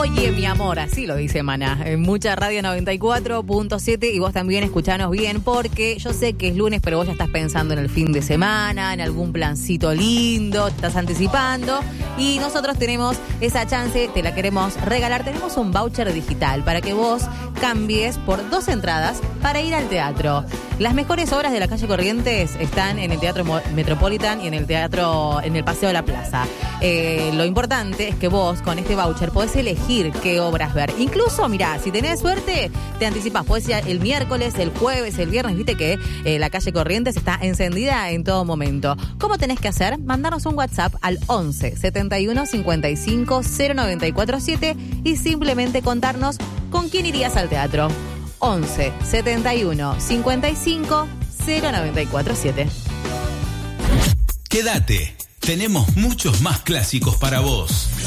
Oye, mi amor, así lo dice Maná. En Mucha Radio 94.7 y vos también escuchanos bien porque yo sé que es lunes, pero vos ya estás pensando en el fin de semana, en algún plancito lindo, te estás anticipando y nosotros tenemos esa chance, te la queremos regalar. Tenemos un voucher digital para que vos cambies por 2 entradas para ir al teatro. Las mejores obras de la calle Corrientes están en el Teatro Metropolitan y en el Paseo de la Plaza. Lo importante es que vos con este voucher podés elegir qué obras ver. Incluso, mirá, si tenés suerte, te anticipás. Podés ir el miércoles, el jueves, el viernes. Viste que la calle Corrientes está encendida en todo momento. ¿Cómo tenés que hacer? Mandarnos un WhatsApp al 11 71 55 0947 y simplemente contarnos con quién irías al teatro. 11 71 55 0947. Quédate, tenemos muchos más clásicos para vos.